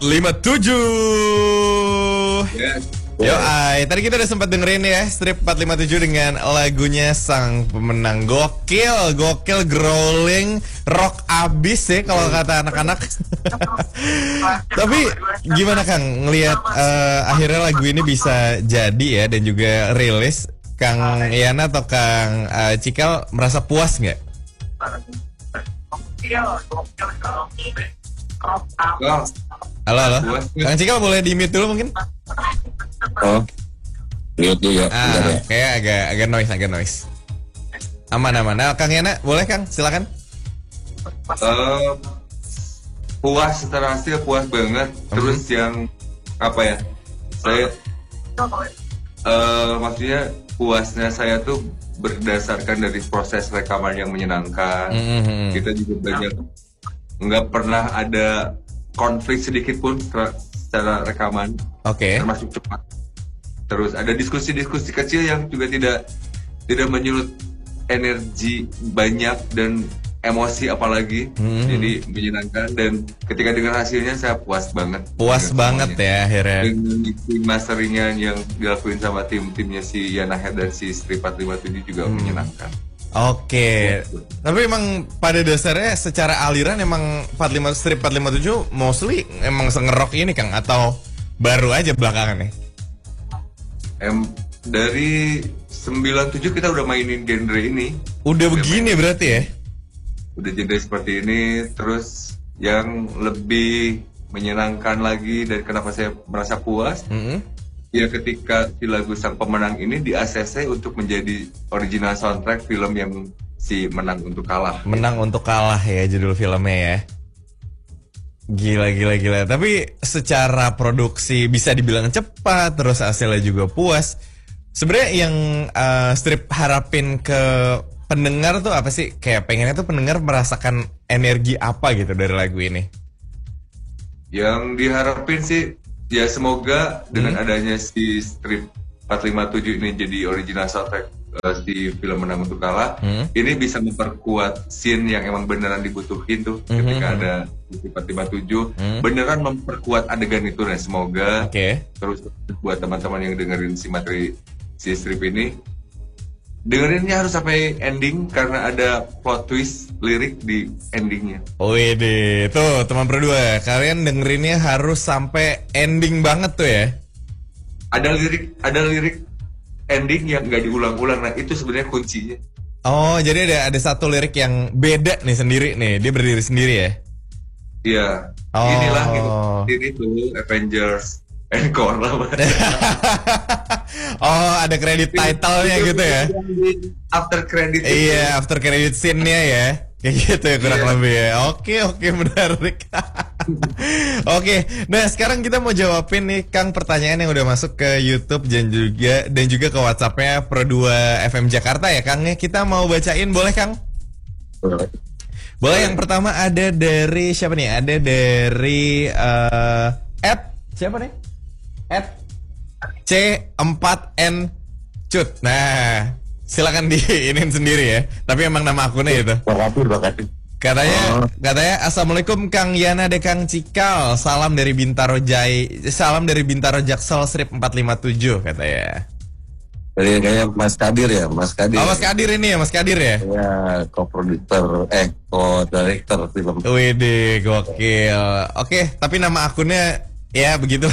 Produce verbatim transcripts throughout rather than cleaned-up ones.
lima tujuh. Yes. Yo, ay. Tadi kita udah sempat dengerin ya strip empat lima tujuh dengan lagunya sang pemenang. Gokil, gokil, growling, rock abis ya kalau kata anak-anak. Tapi gimana Kang ngelihat uh, akhirnya lagu ini bisa jadi ya dan juga rilis? Kang Yana atau Kang uh, Cikal merasa puas nggak? Halo, halo. Kang Cikal boleh di mute dulu mungkin? Oh, mute dulu ya. Ah, kayak agak agak noise, agak noise. Aman, aman. Nah, Kang Yana, boleh Kang? Silakan. Uh, puas secara hasil, puas banget. Terus mm-hmm. yang apa ya? Saya, uh, maksudnya puasnya saya tuh berdasarkan dari proses rekaman yang menyenangkan. Mm-hmm. Kita juga banyak nggak pernah ada konflik sedikit pun secara rekaman. Oke. Okay. Termasuk cepat. Terus ada diskusi-diskusi kecil yang juga tidak tidak menyulut energi banyak dan emosi apalagi. Hmm. Jadi menyenangkan dan ketika dengar hasilnya saya puas banget. Puas banget semuanya. Ya akhirnya. Dengan tim masteringnya yang dilakuin sama tim-timnya si Yana Head dan si Strip empat lima tujuh juga hmm. menyenangkan. Oke, okay. Tapi emang pada dasarnya secara aliran emang empat puluh lima strip empat lima tujuh mostly emang sengerok ini Kang atau baru aja belakangan nih? Em, dari sembilan tujuh kita udah mainin genre ini. Udah, udah begini main. Berarti ya? Udah genre seperti ini, terus yang lebih menyenangkan lagi dan kenapa saya merasa puas? Mm-hmm. Ya ketika si lagu sang pemenang ini di A C C untuk menjadi original soundtrack film yang si Menang Untuk Kalah. Menang Untuk Kalah ya judul filmnya ya. Gila, gila, gila. Tapi secara produksi bisa dibilang cepat, terus hasilnya juga puas. Sebenarnya yang uh, strip harapin ke pendengar tuh apa sih? Kayak pengennya tuh pendengar merasakan energi apa gitu dari lagu ini? Yang diharapin sih ya semoga dengan hmm. adanya si strip empat lima tujuh ini jadi original soundtrack uh, si film Menang Untuk Kalah, hmm. ini bisa memperkuat scene yang emang beneran dibutuhin tuh hmm. ketika ada empat lima tujuh, hmm. beneran memperkuat adegan itu dan semoga okay. Terus buat teman-teman yang dengerin si materi si strip ini dengerinnya harus sampai ending karena ada plot twist lirik di endingnya. Oh iya deh, tuh teman berdua, kalian dengerinnya harus sampai ending banget tuh ya. Ada lirik, ada lirik ending yang nggak diulang-ulang, nah itu sebenarnya kuncinya. Oh jadi ada ada satu lirik yang beda nih sendiri nih, dia berdiri sendiri ya? Iya. Oh. Inilah gitu, ini tuh Avengers Encore lah. Oh ada kredit title-nya gitu ya? After credit. Iya, after credit scene-nya ya. Kayak gitu ya kurang yeah. lebih ya. Oke, oke menarik. Oke, nah sekarang kita mau jawabin nih Kang pertanyaan yang udah masuk ke YouTube dan juga dan juga ke WhatsApp-nya Pro dua F M Jakarta ya Kang. Kita mau bacain boleh Kang? Boleh. Boleh, yang pertama ada dari siapa nih? Ada dari uh, Ed siapa nih? Ed C empat N Cut. Nah, silakan diinin sendiri ya. Tapi emang nama akunnya itu. Makasih, makasih. Katanya, oh. katanya Assalamualaikum Kang Yana de Kang Cikal. Salam dari Bintaro Jai, salam dari Bintaro Jaksel Strip empat lima tujuh katanya. Dari kayaknya Mas Kadir ya, Mas Kadir. Oh Mas Kadir ini ya, Mas Kadir ya? Ya, co-producer, eh co-director film. Widih, gokil. Oke, tapi nama akunnya ya begitu.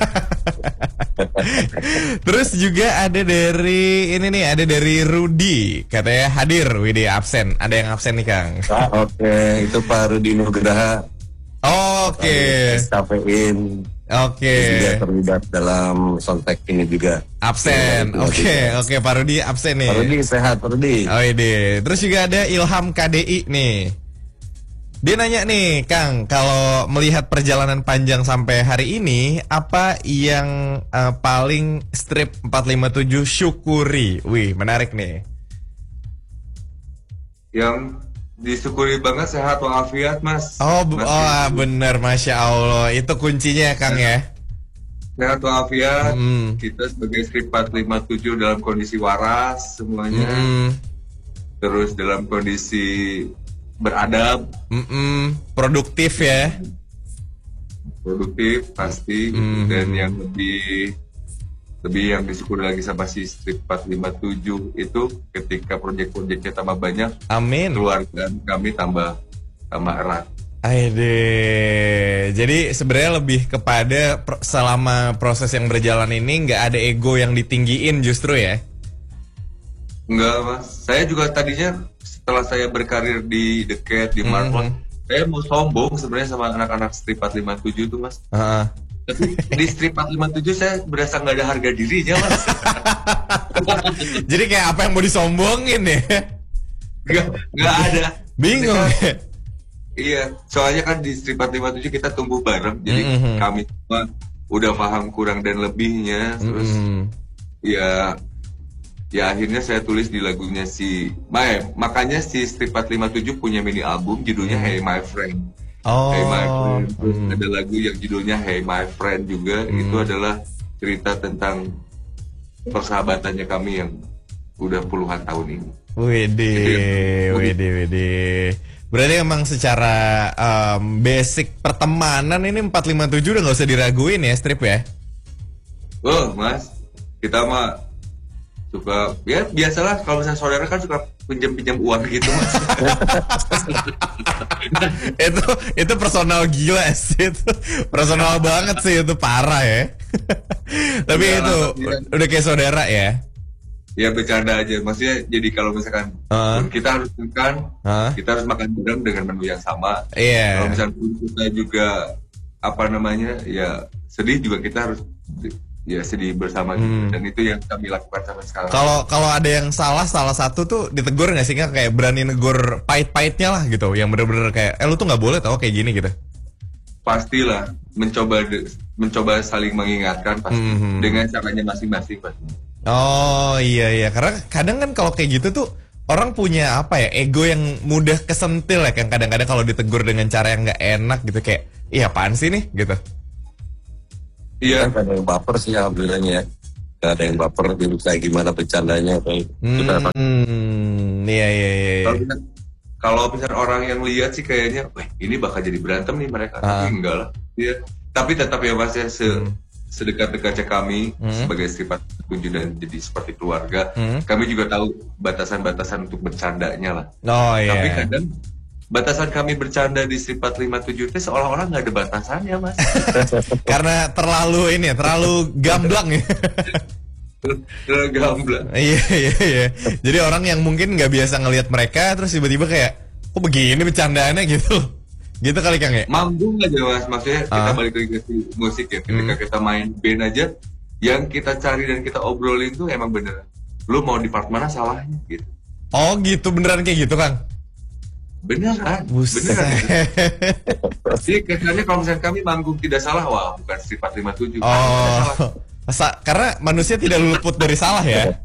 Terus juga ada dari ini nih, ada dari Rudi, katanya hadir, widih absen. Ada yang absen nih Kang. Ah, Oke, okay. Itu Pak Rudi Nugraha. Oh, Oke. Okay. Stafein. Oke. Okay. Juga terlibat dalam soundtrack ini juga. Absen. Oke, okay. oke okay. Pak Rudi absen nih. Pak Rudi sehat, Pak Rudi. Oh ini. Terus juga ada Ilham K D I nih. Dia nanya nih, Kang, kalau melihat perjalanan panjang sampai hari ini, apa yang uh, paling strip empat lima tujuh syukuri? Wih, menarik nih. Yang disyukuri banget sehat walafiat, Mas. Oh, b- oh bener, Masya Allah. Itu kuncinya, Kang ya. Sehat walafiat. Mm. Kita sebagai strip empat lima tujuh dalam kondisi waras semuanya. Mm. Terus dalam kondisi beradab, Mm-mm, produktif ya, produktif pasti, Hmm. dan yang lebih lebih yang disyukuri lagi sama si Strip empat lima tujuh itu ketika proyek-proyeknya tambah banyak, Amin. keluarga kami tambah tambah erat. Aide. Jadi sebenarnya lebih kepada pro- selama proses yang berjalan ini nggak ada ego yang ditinggiin justru ya. Enggak mas, saya juga tadinya setelah saya berkarir di The Cat, di Marvel, Mhm. saya mau sombong sebenarnya sama anak-anak Strip empat lima tujuh tuh mas. Heeh. Tapi di Strip empat lima tujuh saya berasa nggak ada harga dirinya mas. Jadi kayak apa yang mau disombongin ya? Nggak, nggak ada. Bingung. Ketika- Iya, soalnya kan di Strip empat lima tujuh kita tumbuh bareng, jadi Mhm. kami semua udah paham kurang dan lebihnya, terus Mm-mm. ya, ya akhirnya saya tulis di lagunya si, Mae, makanya si Strip empat lima tujuh punya mini album judulnya Hey My Friend, Oh. Hey My Friend, terus Hmm. ada lagu yang judulnya Hey My Friend juga, itu adalah cerita tentang persahabatannya kami yang udah puluhan tahun ini. Wede, Gitu. wede, wede. Berarti emang secara um, basic pertemanan ini empat lima tujuh udah nggak usah diraguin ya, Strip ya? Oh mas, kita mah suka, ya biasalah kalau misalnya saudara kan suka pinjam-pinjam uang gitu mas. itu itu personal gila sih, itu personal banget sih, itu parah ya. Tapi Iya, itu iya. udah kayak saudara ya. Ya bercanda aja, maksudnya jadi kalau misalkan Uh. pun kita harus makan, Hah? kita harus makan bareng dengan menu yang sama. Iya. Kalau misalkan pun kita juga apa namanya, ya sedih juga kita harus ya sedih bersama Hmm. juga. Dan itu yang kami lakukan sampai sekarang. Kalau kalau ada yang salah salah satu tuh ditegur nggak sih, nggak kayak berani negur pahit-pahitnya lah gitu, yang bener-bener kayak eh lu tuh nggak boleh tau kayak gini gitu. Pastilah mencoba de- mencoba saling mengingatkan pasti Mhm. dengan caranya masing-masing pasti. Oh iya iya, karena kadang kan kalau kayak gitu tuh orang punya apa ya, ego yang mudah kesentil ya, yang kadang-kadang kalau ditegur dengan cara yang nggak enak gitu kayak iya apaan sih nih gitu. Iya. Kan ada yang baper sih alhamdulillahnya ya. Gak ada yang baper dulu kayak gimana bercandanya kayak kita Hmm, iya iya iya. iya. Kalau misal- kalau misalnya orang yang lihat sih kayaknya, wah ini bakal jadi berantem nih mereka. Ah. Tapi enggak lah. Iya. Tapi tetap ya mas ya, se sedekat-dekatnya kami Hmm. sebagai sifat kunjung dan jadi seperti keluarga, Hmm. kami juga tahu batasan-batasan untuk bercandanya lah. Oh iya. Tapi kadang batasan kami bercanda di Strip empat lima tujuh itu seolah-olah nggak ada batasannya mas. Karena terlalu ini ya, terlalu gamblang ya. Terlalu gamblang. Iya iya iya. Jadi orang yang mungkin nggak biasa ngelihat mereka terus tiba-tiba kayak kok begini bercandaannya gitu. Gitu kali Kang ya. Manggung aja mas, maksudnya kita Ah. balik lagi ke si musik ya, ketika Hmm. kita main band aja, yang kita cari dan kita obrolin tuh emang bener, lu mau di part mana salahnya gitu, Oh gitu, beneran kayak gitu Kang. beneran, Buset. beneran. Jadi kesannya kalau misalnya kami manggung tidak salah, wah bukan Strip empat lima tujuh. Oh. Masa, karena manusia tidak luput dari salah ya.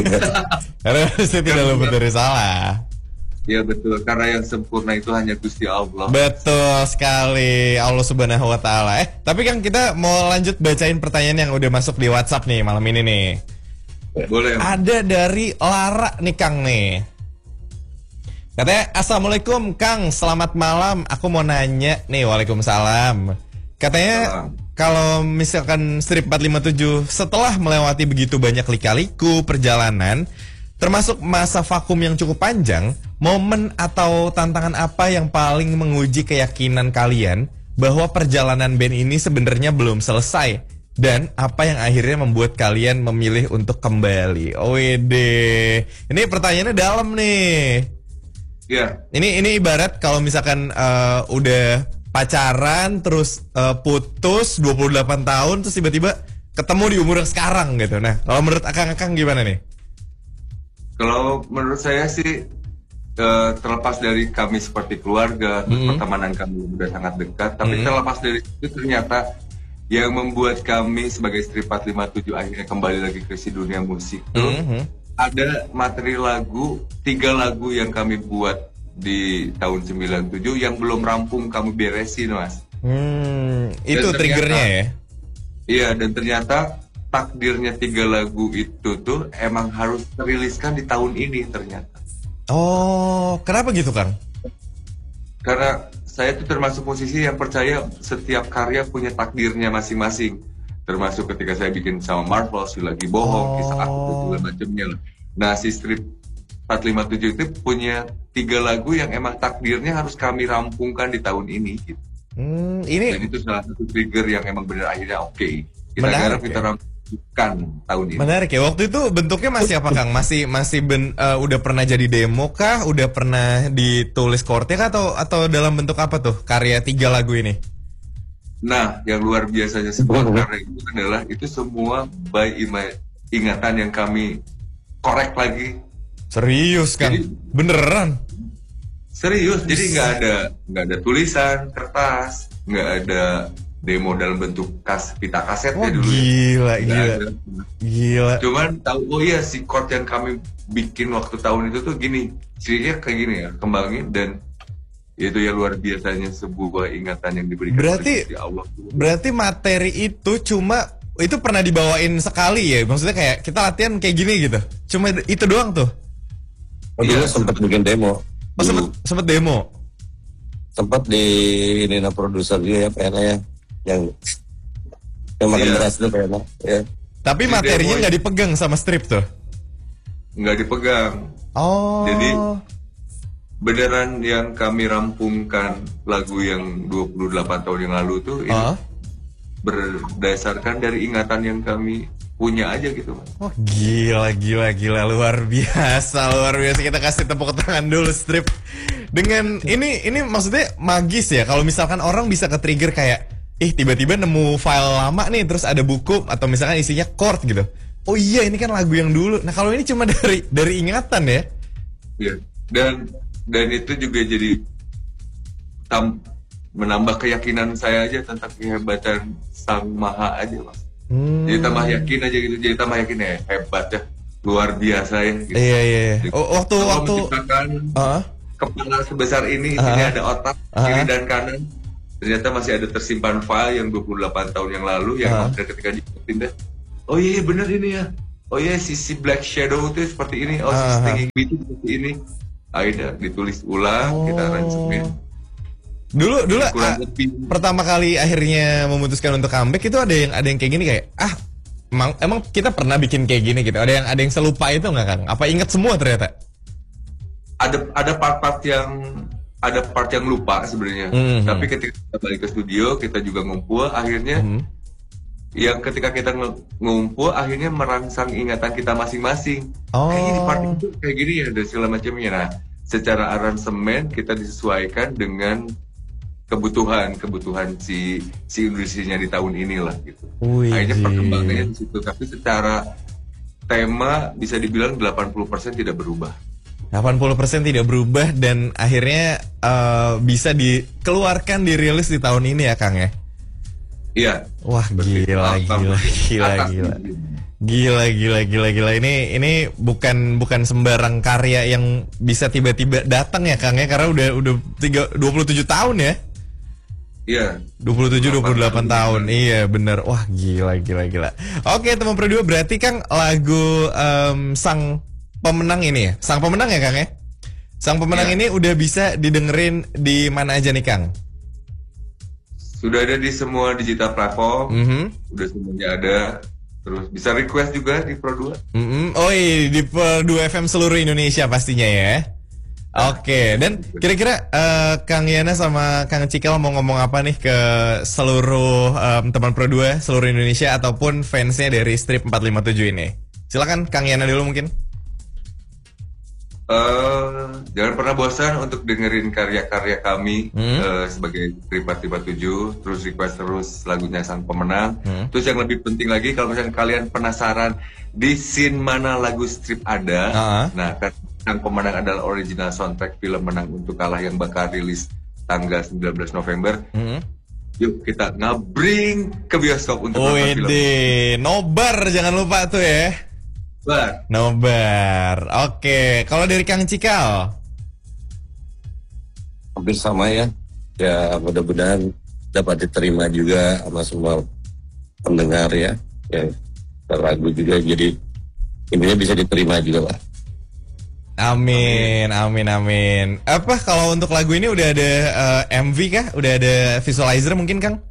Karena manusia tidak luput dari salah. Ya betul, karena yang sempurna itu hanya Gusti Allah. Betul sekali, Allah Subhanahu wa taala. Eh, tapi kan kita mau lanjut bacain pertanyaan yang udah masuk di WhatsApp nih malam ini nih. Boleh. Ada dari Lara nih Kang nih. Katanya, Assalamualaikum Kang, selamat malam. Aku mau nanya nih, Waalaikumsalam. Katanya Salam. kalau misalkan Strip empat lima tujuh setelah melewati begitu banyak lika-liku perjalanan, termasuk masa vakum yang cukup panjang, momen atau tantangan apa yang paling menguji keyakinan kalian bahwa perjalanan band ini sebenarnya belum selesai? Dan apa yang akhirnya membuat kalian memilih untuk kembali? Wede, ini pertanyaannya dalam nih. Ya, Ini ini ibarat kalau misalkan eh, udah pacaran terus eh, putus dua puluh delapan tahun terus tiba-tiba ketemu di umur yang sekarang gitu. Nah, kalau menurut Akang-akang gimana nih? kalau menurut saya sih eh, terlepas dari kami seperti keluarga, terus Mhm. pertemanan kami sudah sangat dekat, tapi Mhm. terlepas dari itu ternyata yang membuat kami sebagai Strip empat lima tujuh akhirnya kembali lagi ke si dunia musik tuh Mhm. ada materi lagu, tiga lagu yang kami buat di tahun sembilan tujuh yang belum rampung kami beresin mas. Hmm, itu Dan ternyata- triggernya ya. Iya, dan ternyata takdirnya tiga lagu itu tuh emang harus teriliskan di tahun ini ternyata. Oh, kenapa gitu Kang? Karena saya tuh termasuk musisi yang percaya setiap karya punya takdirnya masing-masing. Termasuk ketika saya bikin sama Marvel, si lagi bohong, Oh. kisah aku dan segala macamnya. Nah, si strip empat lima tujuh itu punya tiga lagu yang emang takdirnya harus kami rampungkan di tahun ini. Gitu. Hmm, Dan ini itu salah satu trigger yang emang benar akhirnya oke. Kita Menarik, garap, kita ya? rampungkan tahun ini. menarik ya. Waktu itu bentuknya masih apa Kang? Masih masih ben, eh, udah pernah jadi demo kah? Udah pernah ditulis chordnya kah? Atau atau dalam bentuk apa tuh karya tiga lagu ini? Nah, yang luar biasanya sebuah karya itu adalah itu semua by ima- ingatan yang kami korek lagi. Serius Kang? Jadi- Beneran? Serius, jadi nggak ada nggak ada tulisan kertas, nggak ada demo dalam bentuk kas pita kaset Wah ya dulu. ya. gila, Nggak gila, ada. gila. Cuman tahu oh iya si chord yang kami bikin waktu tahun itu tuh gini, cirinya kayak gini ya, kembangin dan itu ya luar biasanya sebuah ingatan yang diberikan Berarti- oleh Gusti Allah. Berarti materi itu cuma itu pernah dibawain sekali ya? Maksudnya kayak kita latihan kayak gini gitu. Cuma itu doang tuh. Oh, dulu Iya, sempat bikin demo. Oh, sempet, Dulu sempet demo. sempat di Nina produser dia ya, P N A ya, yang yang makan Iya. beras itu P N A ya. Tapi Di materinya demo- nggak dipegang sama strip tuh. Nggak dipegang. Oh. Jadi, Beneran yang kami rampungkan lagu yang dua puluh delapan tahun yang lalu tuh itu Ah? berdasarkan dari ingatan yang kami punya aja gitu, Mas. Oh gila gila gila luar biasa luar biasa, kita kasih tepuk tangan dulu strip dengan ini ini maksudnya magis ya kalau misalkan orang bisa ke trigger kayak ih tiba-tiba nemu file lama nih terus ada buku atau misalkan isinya chord gitu, oh iya ini kan lagu yang dulu. Nah kalau ini cuma dari dari ingatan ya. Ya. Dan dan itu juga jadi tam, menambah keyakinan saya aja tentang kehebatan Sang Maha aja, Mas. Hmm. Jadi tambah yakin aja gitu, jadi tambah yakin ya hebat ya, luar biasa ya. Gitu. Iya iya. iya. Oh, waktu Allah waktu. menciptakan Ah? kepala sebesar ini, sini Ah. ada otak Ah. kiri dan kanan. Ternyata masih ada tersimpan file yang dua puluh delapan tahun yang lalu yang Ah. maksudnya ketika dipindah, oh iya iya, bener ini ya. Oh iya sisi Black Shadow itu seperti ini, oh Ah. sisi Stinging Bee itu seperti ini. Aida ditulis ulang, kita Oh. aransemen. Dulu dulu Kurang ah, lebih. pertama kali akhirnya memutuskan untuk comeback itu ada yang ada yang kayak gini kayak ah emang emang kita pernah bikin kayak gini gitu, ada yang ada yang selupa itu nggak Kang? Apa inget semua ternyata? Ada ada part-part yang ada part yang lupa sebenarnya. Mhm. Tapi ketika kita balik ke studio, kita juga ngumpul, akhirnya Hmm. yang ketika kita nge- ngumpul akhirnya merangsang ingatan kita masing-masing. Oh. Kayaknya di part itu kayak gini ya dan segala macamnya. Nah, secara aransemen kita disesuaikan dengan kebutuhan kebutuhan si si Indonesianya di tahun inilah gitu. Wih, Akhirnya Ji. perkembangannya di situ. Tapi secara tema bisa dibilang delapan puluh persen tidak berubah. delapan puluh persen tidak berubah dan akhirnya eh, bisa dikeluarkan dirilis di tahun ini ya Kang ya. Iya. Wah gila gila gila Atas gila. ini. Gila gila gila gila ini ini bukan bukan sembarang karya yang bisa tiba-tiba datang ya Kang ya karena udah udah tiga, dua puluh tujuh tahun ya. Iya. dua puluh tujuh dua puluh delapan tahun. tahun. Iya bener. Wah gila gila gila. Oke teman berdua berarti Kang lagu em, sang pemenang ini ya. Sang pemenang ya Kang ya. Sang pemenang Iya. ini udah bisa didengerin di mana aja nih Kang? Sudah ada di semua digital platform. Mhm. Udah semuanya ada. Terus bisa request juga di Pro dua. Mhm. Oh iya di Per dua F M seluruh Indonesia pastinya ya. Oke, dan kira-kira eh, Kang Yana sama Kang Cikel mau ngomong apa nih ke seluruh em, teman Pro dua seluruh Indonesia ataupun fansnya dari Strip empat lima tujuh ini? Silakan Kang Yana dulu mungkin. Eh, jangan pernah bosan untuk dengerin karya-karya kami Hmm. eh, sebagai Strip empat lima tujuh. Terus request terus lagunya Sang Pemenang. Hmm. Terus yang lebih penting lagi kalau misalnya kalian penasaran di scene mana lagu Strip ada, Ah. nah kan Sang Pemenang adalah original soundtrack film Menang Untuk Kalah yang bakal rilis tanggal sembilan belas November. Mhm. Yuk kita ngabring ke bioskop untuk Oh nonton film. ide, nobar jangan lupa tuh ya. Bar. Nobar. Oke, kalau dari Kang Cikal. Hampir sama ya. Ya mudah-mudahan dapat diterima juga sama semua pendengar ya. Ya lagu juga jadi intinya bisa diterima juga lah. Amin, amin, amin. Apa kalau untuk lagu ini udah ada uh, M V kah? Udah ada visualizer mungkin, Kang?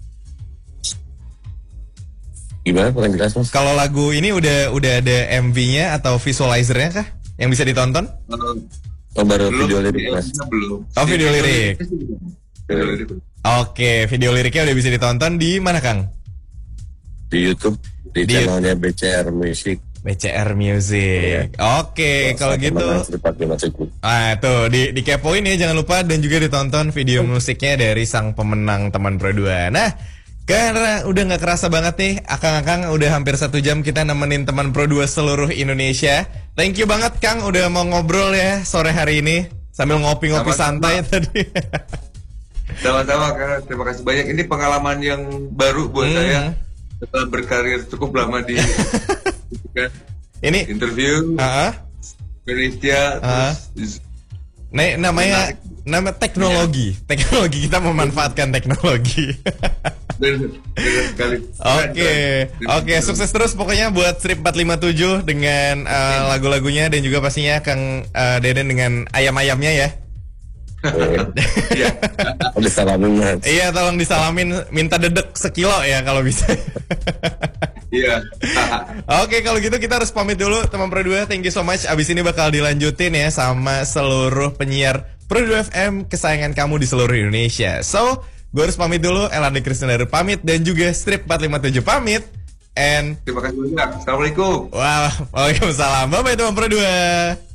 Gimana kurang jelas Mas? Kalau lagu ini udah udah ada M V-nya atau visualizernya kah yang bisa ditonton? Oh, baru Belum, video lirik ya, Mas. belum. Oh, video lirik. Video lirik. Oke, video liriknya udah bisa ditonton di mana, Kang? Di YouTube di, Di- channelnya B C R Music. B C R Music. Oke, kalau gitu. Ah, tuh di dikepoin ya, jangan lupa, dan juga ditonton video musiknya dari sang pemenang teman Pro dua. Nah, karena udah nggak kerasa banget nih, Akang-akang udah hampir satu jam kita nemenin teman Pro dua seluruh Indonesia. Thank you banget, Kang, udah mau ngobrol ya sore hari ini sambil ngopi-ngopi Sama-sama. santai tadi. Sama-sama, Kak. Terima kasih banyak. Ini pengalaman yang baru buat Hmm. saya setelah berkarir cukup lama di kan, Ini, interview ah, Indonesia, Ah. terus nah, namanya nama teknologi, teknologi kita memanfaatkan teknologi. benar benar sekali. Oke, oke, sukses terus pokoknya buat Strip empat lima tujuh dengan uh, lagu-lagunya, dan juga pastinya Kang uh, Deden dengan ayam-ayamnya ya. Iya. Oh, disalamin Mas. Iya, tolong disalamin, minta dedek sekilo ya kalau bisa. Iya. Oke, kalau gitu kita harus pamit dulu teman Pro dua. Thank you so much. Abis ini bakal dilanjutin ya sama seluruh penyiar Pro dua F M kesayangan kamu di seluruh Indonesia. So, gue harus pamit dulu. Elandi Krisnandar pamit, dan juga Strip empat lima tujuh pamit. And Terima kasih banyak. Assalamualaikum. wow, waalaikumsalam. Bye bye teman Pro dua.